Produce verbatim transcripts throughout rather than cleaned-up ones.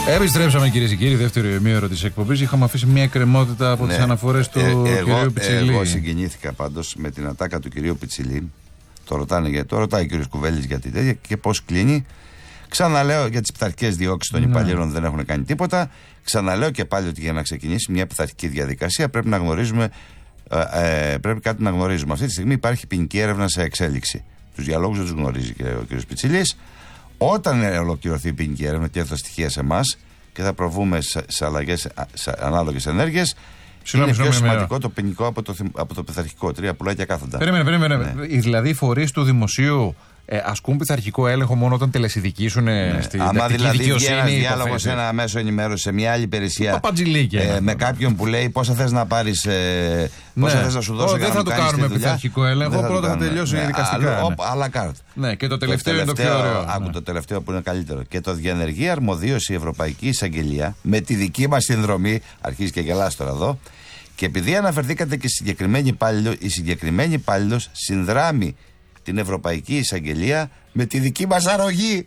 Επιστρέψαμε κυρίες και κύριοι, δεύτερο ημίωρο της εκπομπής. Είχαμε αφήσει μια εκκρεμότητα από ναι. τις αναφορές του ε, εγώ, κυρίου Πιτσιλή. Εγώ συγκινήθηκα πάντως με την ατάκα του κυρίου Πιτσιλή. Το ρωτάνε γιατί, το ρωτάει ο κύριος Κουβέλης γιατί τέτοια και πώς κλείνει. Ξαναλέω για τις πειθαρχικές διώξεις των ναι. υπαλλήλων δεν έχουν κάνει τίποτα. Ξαναλέω και πάλι ότι για να ξεκινήσει μια πειθαρχική διαδικασία πρέπει να γνωρίζουμε, ε, ε, πρέπει κάτι να γνωρίζουμε. Αυτή τη στιγμή υπάρχει ποινική έρευνα σε εξέλιξη. Τους διαλόγους δεν τους γνωρίζει και ο κύριος Πιτσιλής. Όταν ολοκληρωθεί η ποινική έρευνα και έρθουν στοιχεία σε εμάς και θα προβούμε σε, σε, αλλαγές, σε ανάλογες ενέργειες, είναι πιο σημαντικό το ποινικό από το, από το πειθαρχικό. Τρία πουλά και κάθοντα. Περίμενε, περίμενε. Ναι. Δηλαδή οι φορείς του δημοσίου ε, ασκούν πειθαρχικό έλεγχο μόνο όταν τελεσιδικήσουν ναι. στη τακτική δηλαδή δικαιοσύνη. Άμα δηλαδή βγει ένα διάλογο σε ένα μέσο ενημέρωση, σε μια άλλη υπηρεσία ε, με κάποιον που λέει πόσα θες να πάρεις, ε, πόσα ναι. θες να σου δώσω. Δεν θα το κάνουμε πειθαρχικό έλεγχο, πρώτα θα τελειώσει η δικαστικά. Αλλά κάρτ. Ναι, και το τελευταίο είναι το πιο ωραίο. Άκου το τελευταίο που είναι καλύτερο. Και το διενεργεί αρμοδίωση η Ευρωπαϊκή Εισαγγελία με τη δική μας συνδρομή. Αρχίζει και γελάς τώρα εδώ. Και επειδή αναφερθήκατε και στη συγκεκριμένη υπάλληλο, η συγκεκριμένη υπάλληλος συνδράμει την Ευρωπαϊκή Εισαγγελία με τη δική μας αρρωγή.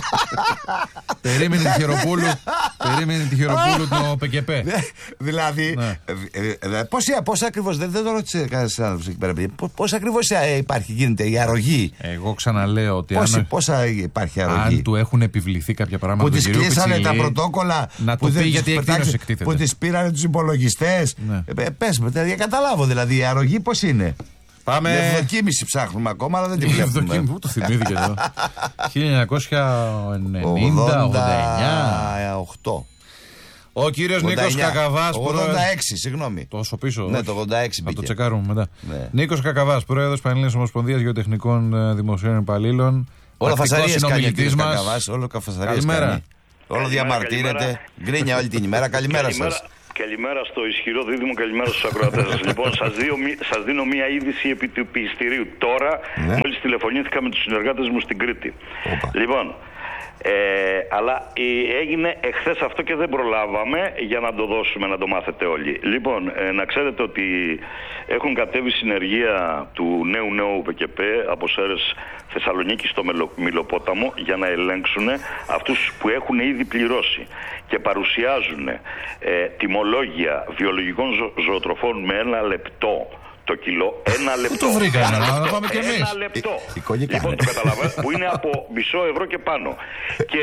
Περίμενε τη Χεροπούλου, περίμενε τη Χεροπούλου το ΠΚΠ. Δηλαδή, πώς ακριβώς, δεν το ρώτησε κανένας συνάδελφος εκεί πέρα, πώς ακριβώς υπάρχει, γίνεται η αρρωγή. Εγώ ξαναλέω ότι πόσα υπάρχει αρρωγή. Αν του έχουν επιβληθεί κάποια πράγματα που τις κλείσανε τα πρωτόκολλα, να το πει γιατί εκτείνος εκτίθεται. Που τις πήρανε τους υπολογιστές. Πες με, για καταλάβω δηλαδή, η αρρωγή πώς είναι. Πάμε. Για ευδοκίμηση ψάχνουμε ακόμα, αλλά δεν την βλέπουμε. Ευδοκίμηση, πού το θυμήθηκε εδώ. χίλια εννιακόσια ενενήντα ογδόντα εννιά οκτώ Ο κύριος Νίκος Κακαβάς. ογδόντα έξι, συγγνώμη. Τόσο πίσω. Ναι, το ογδόντα έξι θα μπήκε. το τσεκάρουμε μετά. Ναι. Νίκος Κακαβάς, πρόεδρος Πανελλήνιας Ομοσπονδίας Γεωτεχνικών Δημοσίων Υπαλλήλων. Όλα φασαρίες κάνει ο κύριος Κακαβάς. Όλο φασαρίες κάνει. Όλο διαμαρτύρεται. Γκρίνια όλη την ημέρα. Καλημέρα σας. Καλημέρα στο ισχυρό δίδυμο, καλημέρα στους ακροατές σας. Λοιπόν, σας, δίνω, σας δίνω μία είδηση επί του πιεστηρίου. Τώρα, ναι. μόλις τηλεφωνήθηκα με τους συνεργάτες μου στην Κρήτη. Οπα. Λοιπόν, ε, αλλά ε, έγινε εχθές αυτό και δεν προλάβαμε για να το δώσουμε, να το μάθετε όλοι. Λοιπόν, ε, να ξέρετε ότι έχουν κατέβει συνεργεία του νέου νέου ΠΚΠ από ΣΕΡΕΣ Θεσσαλονίκη στο Μιλοπόταμο για να ελέγξουν αυτούς που έχουν ήδη πληρώσει και παρουσιάζουν ε, τιμολόγια βιολογικών ζω, ζωοτροφών με ένα λεπτό το κιλό, ένα λεπτό. Πού το βρήκανε, να πάμε κι εμείς. Ένα λεπτό. Λοιπόν, το καταλαβαίνω, που είναι από μισό ευρώ και πάνω. Και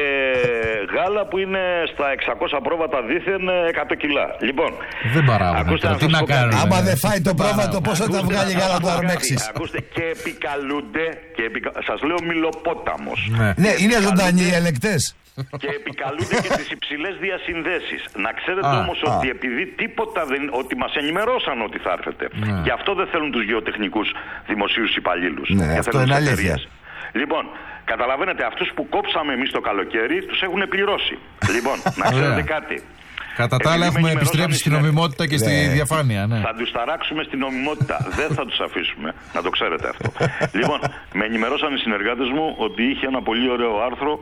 γάλα που είναι στα εξακόσια πρόβατα δίθεν εκατό κιλά. Λοιπόν, δεν παράγουμε. Τι να κάνουμε. Άμα δεν φάει το πρόβατο, πώς θα τα βγάλει γάλα το αρμέξεις. Ακούστε, και επικαλούνται, και επικα... σας λέω Μιλοπόταμος. Ναι, είναι ζωντανοί οι ελεκτές. Και επικαλούνται και τις υψηλές διασυνδέσεις. Να ξέρετε α, όμως α. ότι επειδή τίποτα δεν. Ότι μας ενημερώσαν ότι θα έρθετε. Ναι. Γι' αυτό δεν θέλουν τους γεωτεχνικούς δημοσίους υπαλλήλους. Ναι, και αυτό είναι αλήθεια. Λοιπόν, καταλαβαίνετε, αυτούς που κόψαμε εμείς το καλοκαίρι τους έχουν πληρώσει. Λοιπόν, να ξέρετε κάτι. Κατά τα άλλα έχουμε επιστρέψει στην νομιμότητα και στη διαφάνεια. Ναι. Θα τους ταράξουμε στην νομιμότητα. Δεν θα τους αφήσουμε. Να το ξέρετε αυτό. Λοιπόν, με ενημερώσαν οι συνεργάτες μου ότι είχε ένα πολύ ωραίο άρθρο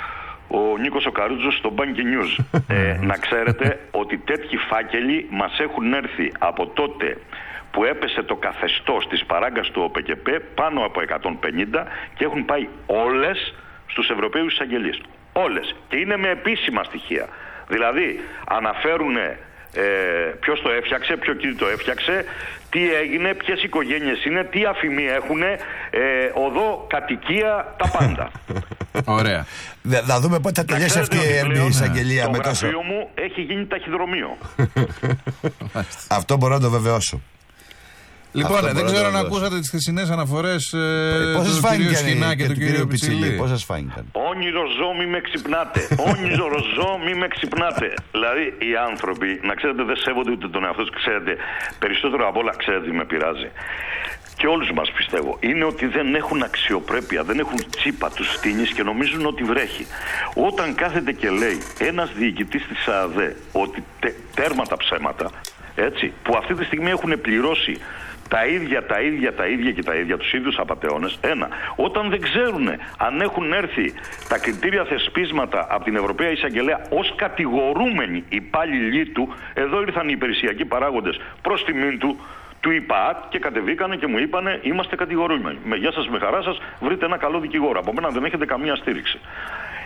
ο Νίκος ο Καρούτζος στο Bank News. Ε, να ξέρετε ότι τέτοιοι φάκελοι μας έχουν έρθει από τότε που έπεσε το καθεστώς της παράγκας του ΟΠΚΠ πάνω από εκατόν πενήντα και έχουν πάει όλες στους Ευρωπαίους εισαγγελίες. Όλες. Και είναι με επίσημα στοιχεία. Δηλαδή αναφέρουν ε, ποιος το έφτιαξε, ποιο κύριο το έφτιαξε, τι έγινε, ποιες οικογένειες είναι, τι αφημί έχουν, ε, οδό, κατοικία, τα πάντα. Ωραία. Θα δούμε πότε θα τελειώσει αυτή η εισαγγελία. Το γραφείο μου έχει γίνει ταχυδρομείο. Αυτό μπορώ να το βεβαιώσω. Λοιπόν, αυτό δεν ξέρω αν ακούσατε τις χθεσινές αναφορές ε, του κυρίου Σκινά και, και του κυρίου Πιτσιλή. Πόσες φάνηκαν. Όνειρο ζω, μη με ξυπνάτε. Όνειρο ζω, μη με ξυπνάτε. Δηλαδή οι άνθρωποι, να ξέρετε, δεν σέβονται ούτε τον εαυτό τους. Ξέρετε, περισσότερο απ' όλα, ξέρετε τι με πειράζει. Και όλους μας πιστεύω, είναι ότι δεν έχουν αξιοπρέπεια, δεν έχουν τσίπα τους στήνεις και νομίζουν ότι βρέχει. Όταν κάθεται και λέει ένας διοικητής της ΑΔΕ ότι τε, τέρμα τα ψέματα, έτσι, που αυτή τη στιγμή έχουν πληρώσει τα ίδια, τα ίδια, τα ίδια και τα ίδια, τους ίδιους απατεώνες. Ένα, όταν δεν ξέρουν αν έχουν έρθει τα κριτήρια θεσπίσματα από την Ευρωπαία Εισαγγελέα ως κατηγορούμενοι υπάλληλοι του, εδώ ήρθαν οι υπηρεσιακοί παράγοντες προς τιμήν του, του ΙΠΑΑΤ και κατεβήκανε και μου είπανε είμαστε κατηγορούμενοι. Με γεια σας, με χαρά σας, βρείτε ένα καλό δικηγόρο. Από μένα δεν έχετε καμία στήριξη.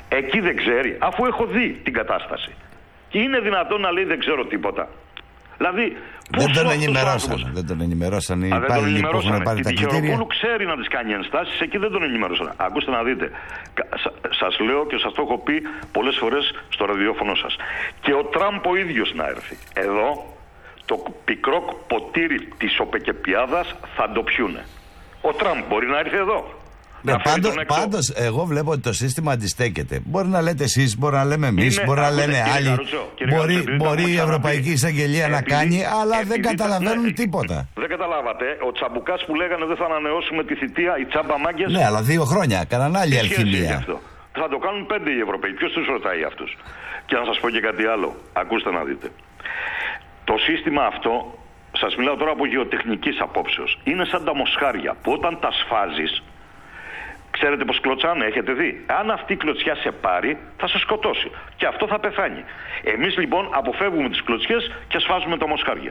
Εκεί δεν ξέρει, αφού έχω δει την κατάσταση. Και είναι δυνατόν να λέει δεν ξέρω τίποτα. Δηλαδή, δεν τον ενημερώσαν. Δεν τον ενημερώσαν οι υπάλληλοι που έχουν πάρει τα κριτήρια. Η Τυχεροπούλου ξέρει να τις κάνει ενστάσεις, εκεί δεν τον ενημερώσαν. Ακούστε να δείτε. Σας λέω και σας το έχω πει πολλές φορές στο ραδιόφωνο σας. Και ο Τραμπ ο ίδιος να έρθει. Εδώ το πικρό ποτήρι της οπεκεπιάδας θα το πιούνε. Ο Τραμπ μπορεί να έρθει εδώ. Ναι, πάντως, πάντως, εγώ βλέπω ότι το σύστημα αντιστέκεται. Μπορεί να λέτε εσείς, μπορεί να λέμε εμείς, μπορεί να λένε άλλοι. Καρουτσό, μπορεί Καρουτσό, μπορεί η Ευρωπαϊκή Εισαγγελία να κάνει, αλλά επειδή δεν καταλαβαίνουν ναι, τίποτα. Δεν καταλάβατε. Ο Τσαμπουκάς που λέγανε δεν θα ανανεώσουμε τη θητεία, οι τσάμπαμάγκες. Ναι, αλλά δύο χρόνια. Κάναν άλλη αλχημία. Θα το κάνουν πέντε οι Ευρωπαίοι. Ποιος τους ρωτάει αυτούς? Και να σας πω και κάτι άλλο. Ακούστε να δείτε. Το σύστημα αυτό, σας μιλάω τώρα από γεωτεχνικής απόψεως, είναι σαν τα μοσχάρια που όταν τα σφάζεις. Ξέρετε πως κλωτσάνε, έχετε δει. Αν αυτή η κλωτσιά σε πάρει, θα σε σκοτώσει. Και αυτό θα πεθάνει. Εμείς λοιπόν αποφεύγουμε τις κλωτσιές και σφάζουμε τα μοσχάρια.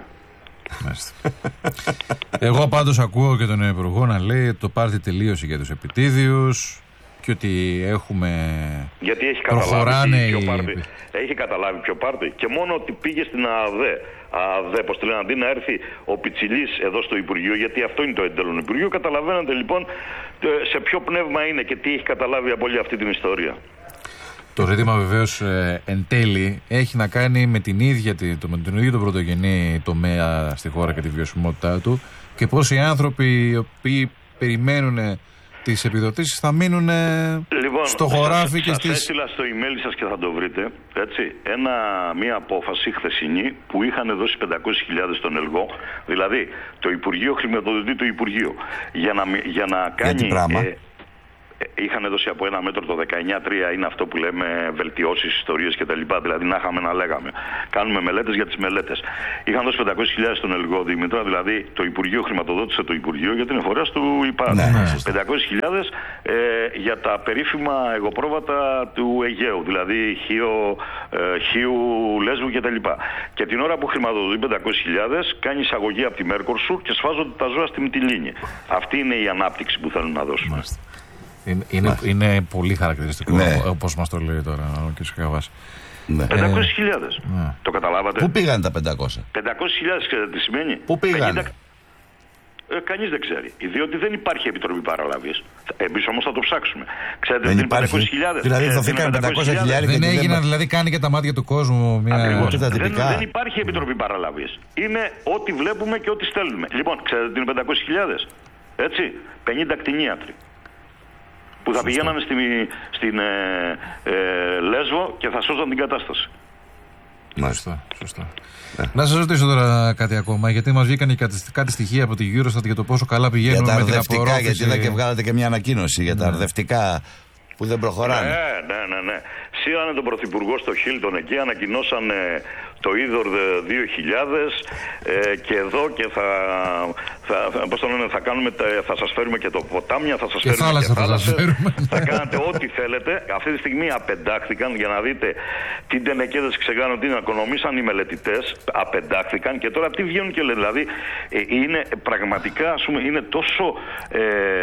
Εγώ πάντως ακούω και τον Υπουργό να λέει το πάρτι τελείωσε για τους επιτίδιους και ότι έχουμε. Γιατί έχει καταλάβει ποιο πάρτι. Έχει καταλάβει ποιο πάρτι. Και μόνο ότι πήγε στην ΑΔΕ. ΑΔΕ, πώς τη λένε, αντί να έρθει ο Πιτσιλής εδώ στο Υπουργείο, γιατί αυτό είναι το εντέλον Υπουργείο, καταλαβαίνετε λοιπόν σε ποιο πνεύμα είναι και τι έχει καταλάβει από όλη αυτή την ιστορία. Το ζήτημα βεβαίως ε, εν τέλει έχει να κάνει με την ίδια, το, με τον ίδιο τον πρωτογενή τομέα στη χώρα και τη βιωσιμότητά του και πώς οι άνθρωποι οι οποίοι περιμένουν τις επιδοτήσεις θα μείνουν λοιπόν, στο χωράφι και σας στις... Σας έστειλα στο email σας και θα το βρείτε, έτσι, ένα, μία απόφαση χθεσινή που είχαν δώσει πεντακόσιες χιλιάδες στον Ελγό, δηλαδή το Υπουργείο χρηματοδοτεί το Υπουργείο για να, για να κάνει... Ε, είχαν δώσει από ένα μέτρο το δεκαεννιά τρία, είναι αυτό που λέμε βελτιώσεις, ιστορίες κτλ. Δηλαδή να είχαμε να λέγαμε. Κάνουμε μελέτες για τις μελέτες. Είχαν δώσει πεντακόσιες χιλιάδες στον Ελγό Δήμητρα, δηλαδή το Υπουργείο χρηματοδότησε το Υπουργείο για την εφορία του ΙΠΑΔ. Ναι, πεντακόσιες χιλιάδες ε, για τα περίφημα εγωπρόβατα του Αιγαίου, δηλαδή Χίο, ε, Χίου, Λέσβου κτλ. Και την ώρα που χρηματοδοτεί πεντακόσιες χιλιάδες κάνει εισαγωγή από τη Μέρκορσουρ και σφάζονται τα ζώα στη Μυτιλήνη. Αυτή είναι η ανάπτυξη που θέλουν να δώσουν. Μάλιστα. Είναι, είναι, είναι πολύ χαρακτηριστικό, ναι, όπως μας το λέει τώρα ο κ. Καβάς. Ναι. πεντακόσιες χιλιάδες. Ναι. Το καταλάβατε? Πού πήγαν τα πεντακόσια? πεντακόσιες χιλιάδες ξέρετε τι σημαίνει? Πού πήγαν? πενήντα... Ε, κανείς δεν ξέρει. Διότι δεν υπάρχει επιτροπή παραλαβής. Εμείς όμως θα το ψάξουμε. Ξέρετε δεν δεν υπάρχει. πεντακόσιες χιλιάδες. Δηλαδή δοθήκαν πεντακόσιες χιλιάδες. Δεν έγιναν, δηλαδή κάνει και τα μάτια του κόσμου μια... Ακριβώς. Δεν, δεν υπάρχει επιτροπή παραλαβής. Είναι ό,τι βλέπουμε και ό,τι στέλνουμε. Λοιπόν, ξέρετε τι είναι πεντακόσιες χιλιάδες? Έτσι, πενήντα κτηνίατροι που θα σωστά. Πηγαίνανε στην, στην ε, ε, Λέσβο και θα σώζαν την κατάσταση. Μάλιστα, σωστά. Ναι. Να σας ρωτήσω τώρα κάτι ακόμα, γιατί μας βγήκαν κάτι, κάτι στοιχεία από τη Eurostat για το πόσο καλά πηγαίνουν για με την απορρόφηση. Γιατί είδα και βγάλατε και μια ανακοίνωση για τα αρδευτικά που δεν προχωράνε. Ναι, ναι, ναι. ναι. Σύρανε τον Πρωθυπουργό στο Χίλτον εκεί, ανακοινώσανε το Είδωρ δύο χιλιάδες ε, και εδώ και θα, θα, θα, πώς το λένε, θα, κάνουμε, θα σας φέρουμε και το ποτάμια, θα σας και φέρουμε θάλασσα, και θάλασσα. Θα, φέρουμε. Θα κάνετε ό,τι θέλετε. Αυτή τη στιγμή απεντάχθηκαν για να δείτε τι τενεκέδες ξεγάνω, τι οικονομήσαν οι μελετητές. Απεντάχθηκαν και τώρα τι βγαίνουν και λένε. Δηλαδή ε, είναι πραγματικά, ας πούμε, είναι τόσο ε,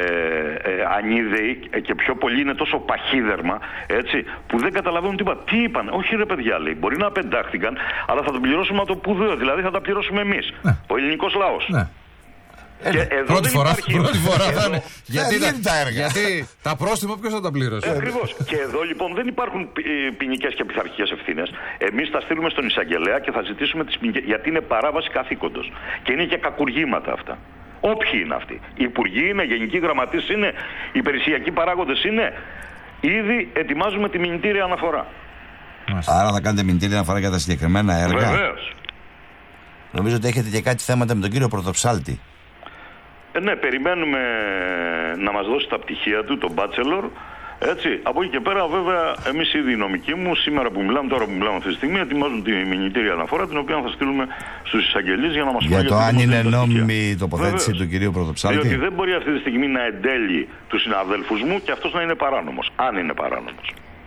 ε, ανίδεοι και πιο πολύ είναι τόσο παχύδερμα, έτσι, που δεν καταλαβαίνουν τι είπαν. Τι είπαν? Όχι ρε παιδιά, λέει, μπορεί να απεντάχθηκαν, αλλά θα το πληρώσουμε από το πουδαίο. Δηλαδή θα τα πληρώσουμε εμείς, ναι, ο ελληνικός λαός. Ναι. Και εδώ πρώτη δεν φορά, υπάρχει... πρώτη φορά θα είναι. Γιατί, τα, τα έργα. γιατί τα πρόστιμα ποιος θα τα πληρώσει? Ε, ακριβώς. Και εδώ λοιπόν δεν υπάρχουν ποινικές και πειθαρχικές ευθύνες. Εμείς θα στείλουμε στον εισαγγελέα και θα ζητήσουμε τις ποινικές. Γιατί είναι παράβαση καθήκοντος. Και είναι και κακουργήματα αυτά. Όποιοι είναι αυτοί. Οι υπουργοί είναι, γενικοί γραμματείς είναι, οι υπηρεσιακοί παράγοντες είναι. Ήδη ετοιμάζουμε τη μηνυτήρια αναφορά. Άρα θα κάνετε μηνυτήρια αναφορά για τα συγκεκριμένα έργα. Βεβαίως. Νομίζω ότι έχετε και κάτι θέματα με τον κύριο Πρωτοψάλτη. Ε, ναι, περιμένουμε να μας δώσει τα πτυχία του, τον bachelor. Έτσι, από εκεί και πέρα, βέβαια, εμείς ήδη οι νομικοί μου, σήμερα που μιλάμε, τώρα που μιλάμε αυτή τη στιγμή, ετοιμάζουν τη μηνυτήρια αναφορά, την οποία θα στείλουμε στους εισαγγελείς για να μας για πω το αν είναι νόμιμη η τοποθέτηση του κυρίου Πρωτοψάλτη. Διότι δεν μπορεί αυτή τη στιγμή να εντέλει τους συναδέλφους μου και αυτός να είναι παράνομος. Αν είναι παράνομος.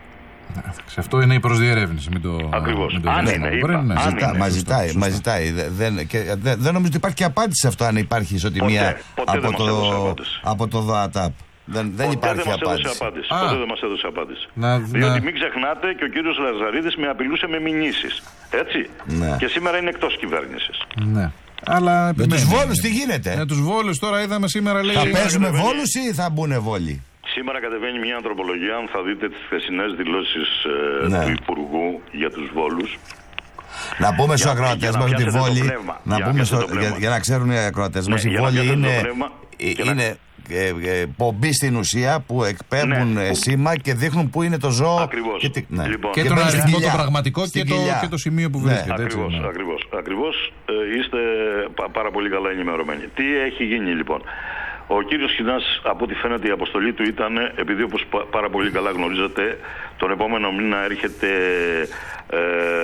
Σε αυτό είναι η προσδιερεύνηση. Ακριβώς. Αν είναι, είπα. Ναι. Αν Ζητά, είναι. Μα ζητάει. Μα ζητάει. Δεν, και, δεν, δεν νομίζω ότι υπάρχει και απάντηση σε αυτό, αν υπάρχει ισοτιμία ποτέ, ποτέ από, το, από το ΔΟΑΤΑΠ. Δεν, δεν Ποτέ υπάρχει δεν μας απάντηση. έδωσε απάντηση. Α. Ποτέ δεν μας έδωσε απάντηση. Να, Διότι να... μην ξεχνάτε και ο κύριος Λαζαρίδης με απειλούσε με μηνύσεις. Έτσι. Ναι. Και σήμερα είναι εκτός κυβέρνησης. Ναι. Αλλά Με τους Βόλους τι γίνεται? Με τους Βόλους τώρα είδαμε σήμερα λέει. Θα παίζουμε κατεβαίνει... Βόλους ή θα μπουν Βόλοι? Σήμερα κατεβαίνει μια ανθρωπολογία, αν θα δείτε τις χθεσινές δηλώσεις ε, Ναι. του Υπουργού για τους Βόλους. Να πούμε στους Για- ακροατές για να μας ότι η πιάσετε το Βόλη, πνεύμα. να Για να πούμε πιάσετε στο, το πνεύμα. για, για να ξέρουν οι ακροατές μας, Ναι, η για να Βόλη πιάσετε το είναι, πνεύμα ε, και να- είναι ε, ε, πομπή στην ουσία που εκπέμπουν Ναι. ε, σήμα και δείχνουν πού είναι το ζώο. Ακριβώς. Και, τι- ναι. Λοιπόν, Και Και τον μπαίνει στην αριθμό, το κοιλιά. πραγματικό και Στην το, κοιλιά. και το σημείο που Ναι. βρίσκεται. έτσι, Ακριβώς, ναι. ακριβώς, ακριβώς ε, είστε πα- πάρα πολύ καλά ενημερωμένοι. Τι έχει γίνει λοιπόν? Ο κύριος Χινάς, από ό,τι φαίνεται η αποστολή του ήταν, επειδή όπως πα- πάρα πολύ καλά γνωρίζετε, τον επόμενο μήνα έρχεται ε,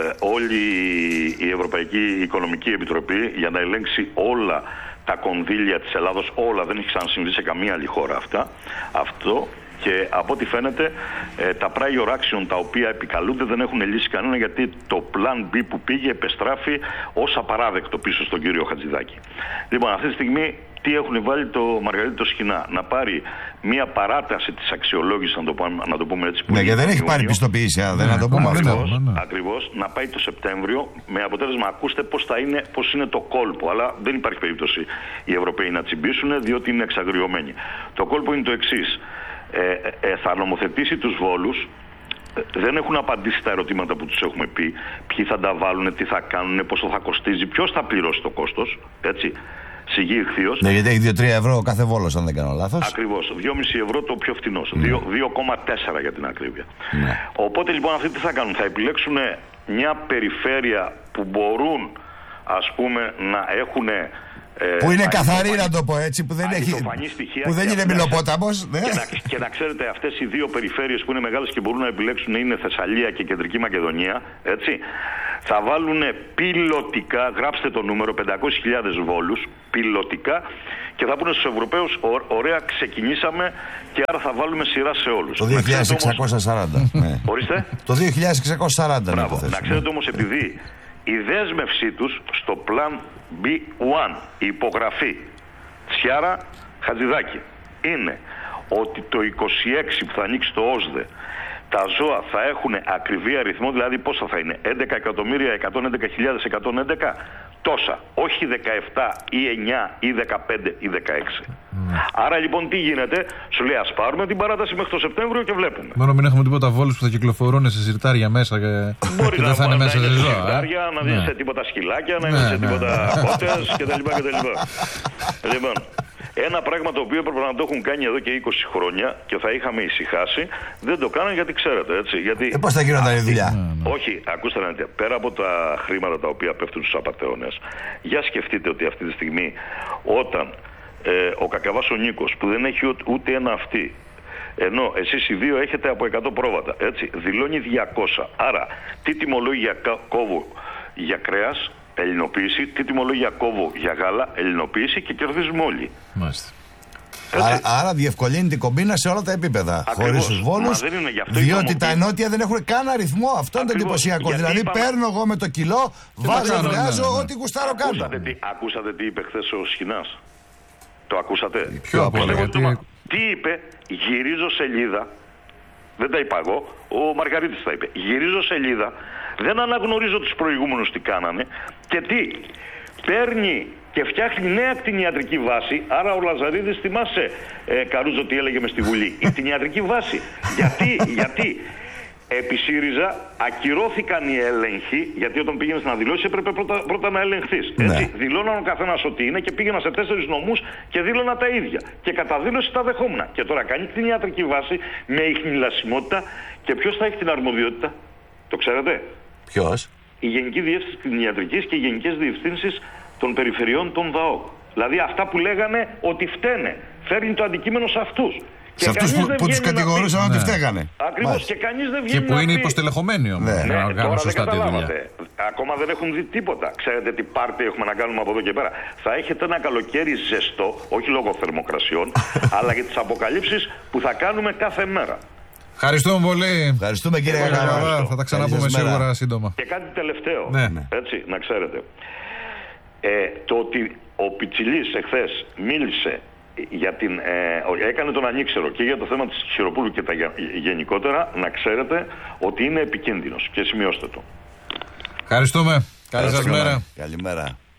όλη η Ευρωπαϊκή Οικονομική Επιτροπή για να ελέγξει όλα τα κονδύλια της Ελλάδος, όλα, δεν έχει ξανασυμβεί σε καμία άλλη χώρα αυτά, αυτό. Και από ό,τι φαίνεται ε, τα prior action τα οποία επικαλούνται δεν έχουν λύσει κανένα, γιατί το plan B που πήγε επεστράφει ως απαράδεκτο πίσω στον κύριο Χατζηδάκη. Λοιπόν, αυτή τη στιγμή τι έχουν βάλει το Μαργαρίτη το Σχοινά? Να πάρει μια παράταση της αξιολόγησης, να το πούμε, να το πούμε έτσι. Που Ναι, είναι και δεν τον έχει πάρει Ιούνιο. πιστοποίηση, α, δεν Ναι, να το πούμε ναι, αυτό. ναι, ναι. Ακριβώς, να πάει το Σεπτέμβριο με αποτέλεσμα, ακούστε πώς θα είναι, πώς είναι το κόλπο. Αλλά δεν υπάρχει περίπτωση οι Ευρωπαίοι να τσιμπήσουν, διότι είναι εξαγριωμένοι. Το κόλπο είναι το εξής. Ε, ε, θα νομοθετήσει τους Βόλους. Ε, δεν έχουν απαντήσει τα ερωτήματα που τους έχουμε πει. Ποιοι θα τα βάλουν, τι θα κάνουν, πόσο θα κοστίζει, ποιος θα πληρώσει το κόστος. Έτσι. Σιγή ηχθείως. Ναι, γιατί έχει δύο τρία ευρώ ο κάθε Βόλος, αν δεν κάνω λάθος. Ακριβώς. δυόμισι ευρώ το πιο φθηνό. δύο κόμμα τέσσερα για την ακρίβεια. Ναι. Οπότε λοιπόν αυτοί τι θα κάνουν? Θα επιλέξουν μια περιφέρεια που μπορούν, ας πούμε, να έχουν. Ε, Που είναι α- καθαρή, να το πω έτσι, που δεν, έχει, αγιτοφανή στοιχεία που δεν και είναι αυτές- μιλοπόταμος. Ναι. Και να, και να ξέρετε, αυτές οι δύο περιφέρειες που είναι μεγάλες και μπορούν να επιλέξουν είναι Θεσσαλία και Κεντρική Μακεδονία, έτσι. Θα βάλουν πιλωτικά, γράψτε το νούμερο, πεντακόσιες χιλιάδες Βόλους, πιλωτικά, και θα πούνε στους Ευρωπαίους, «Ω- ωραία, ξεκινήσαμε και άρα θα βάλουμε σειρά σε όλους». Το Να δύο ξέρετε χιλιάδες όμως- εξακόσια σαράντα. ναι. Ορίστε. Το δύο χιλιάδες εξακόσια σαράντα. Μπράβο. να το Να θέσουμε. ξέρετε όμως, επειδή η δέσμευσή τους στο Plan μπι ένα, η υπογραφή Τσιάρα Χατζηδάκη, είναι ότι το είκοσι έξι που θα ανοίξει το ΟΣΔΕ τα ζώα θα έχουν ακριβή αριθμό, δηλαδή πόσα θα είναι, έντεκα εκατομμύρια εκατόν έντεκα χιλιάδες εκατόν έντεκα, τόσα, όχι δεκαεπτά ή εννιά ή δεκαπέντε ή δεκαέξι. Άρα λοιπόν τι γίνεται? Σου λέει, ας πάρουμε την παράταση μέχρι το Σεπτέμβριο και βλέπουμε. Μόνο μην έχουμε τίποτα Βόλους που θα κυκλοφορούν σε σιρτάρια μέσα και, Μπορεί και να δεν θα είναι να μέσα είναι σε σε ζώα. σιρτάρια, ε. να δεις Ναι. σε τίποτα σκυλάκια, να Ναι, είναι σε ναι, τίποτα ναι. κότες κτλ. Λοιπόν, ένα πράγμα το οποίο έπρεπε να το έχουν κάνει εδώ και είκοσι χρόνια και θα είχαμε ησυχάσει, δεν το κάνανε, γιατί ξέρετε, έτσι. Γιατί... Ε, πώς θα γινόταν η δουλειά? Όχι, ακούστε να δείτε, πέρα από τα χρήματα τα οποία πέφτουν στους απατεώνες, για σκεφτείτε ότι αυτή τη στιγμή όταν ε, ο Κακαβάς ο Νίκος, που δεν έχει ούτε, ούτε ένα αυτί, ενώ εσείς οι δύο έχετε από εκατό πρόβατα, έτσι, δηλώνει διακόσια. Άρα, τι τιμολόγια κόβω για κρέας, ελληνοποίηση, τι τιμολόγια κόβω για γάλα, ελληνοποίηση, και κερδίζουμε όλοι. Μάλιστα. Άρα, άρα διευκολύνει την κομπίνα σε όλα τα επίπεδα. Ακριβώς. Χωρίς τους Βόλους. Μα δεν είναι γι' αυτό η Διότι νομοποίηση. τα ενότια δεν έχουν καν αριθμό. Αυτό είναι το Ακριβώς. εντυπωσιακό. Γιατί Δηλαδή είπαμε- παίρνω εγώ με το κιλό, βάζω, κάνω, βγάζω, ναι, ναι. ό,τι γουστάρω κάνω. Ακούσατε τι, ακούσατε τι είπε χθες ο Σχοινάς? Το ακούσατε? Ποιο απ' όλα, Πιστεύω ότι γιατί- το- Τι είπε? Γυρίζω σελίδα. Δεν τα είπα εγώ. Ο Μαργαρίτης τα είπε. Γυρίζω σελίδα. Δεν αναγνωρίζω τους προηγούμενους τι κάνανε. Και τι? Παίρνει και φτιάχνει νέα κτηνιατρική βάση. Άρα ο Λαζαρίδης, θυμάσαι, ε, Καρούζο, τι έλεγε μες στη Βουλή? Η κτηνιατρική βάση. Γιατί? Γιατί? Επί ΣΥΡΙΖΑ ακυρώθηκαν οι έλεγχοι, γιατί όταν πήγαινε να δηλώσει έπρεπε πρώτα, πρώτα να ελεγχθείς. Ναι. Έτσι, δηλώναν ο καθένας ότι είναι και πήγαινα σε τέσσερις νομούς και δήλωνα τα ίδια. Και κατά δήλωση τα δεχόμουν. Και τώρα κάνει την ιατρική βάση με ιχνηλασιμότητα, και ποιος θα έχει την αρμοδιότητα? Το ξέρετε? Ποιος? Η Γενική Διεύθυνση Κτηνιατρικής και οι Γενικές Διευθύνσεις των Περιφερειών των ΔΑΟ. Δηλαδή αυτά που λέγανε ότι φταίνε. Φέρνει το αντικείμενο σε αυτούς. Σε αυτούς που, που τους κατηγορούσαν ότι Ναι. φταίγανε. Ακριβώς. Μάλιστα. Και κανείς δεν Και βγαίνει που να είναι πει- υποστελεχωμένοι όμως Ναι. για να ναι, κάνουν τώρα σωστά δεν τη δουλειά. καταλάβατε. Ακόμα δεν έχουν δει τίποτα. Ξέρετε τι πάρτι έχουμε να κάνουμε από εδώ και πέρα? Θα έχετε ένα καλοκαίρι ζεστό, όχι λόγω θερμοκρασιών, αλλά για τις αποκαλύψεις που θα κάνουμε κάθε μέρα. Ευχαριστούμε πολύ. Ευχαριστούμε κύριε Εγώ Κακαβά. ευχαριστώ. Θα τα ξαναπούμε Καλή σας μέρα. σίγουρα σύντομα. Και κάτι τελευταίο, Ναι. έτσι, να ξέρετε. Ε, το ότι ο Πιτσιλής εχθές μίλησε για την, ε, έκανε τον ανήξερο και για το θέμα της Χειροπούλου και τα γενικότερα, να ξέρετε ότι είναι επικίνδυνος και σημειώστε το. Ευχαριστούμε. Καλή σας μέρα. Καλημέρα.